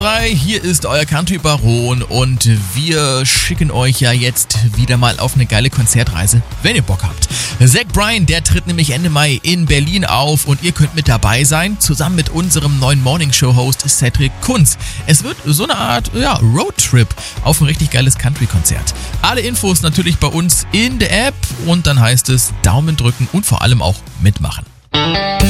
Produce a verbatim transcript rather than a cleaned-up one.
Hier ist euer Country Baron und wir schicken euch ja jetzt wieder mal auf eine geile Konzertreise, wenn ihr Bock habt. Zach Bryan, der tritt nämlich Ende Mai in Berlin auf und ihr könnt mit dabei sein, zusammen mit unserem neuen Morning-Show-Host Cedric Kunz. Es wird so eine Art ja, Roadtrip auf ein richtig geiles Country-Konzert. Alle Infos natürlich bei uns in der App und dann heißt es Daumen drücken und vor allem auch mitmachen.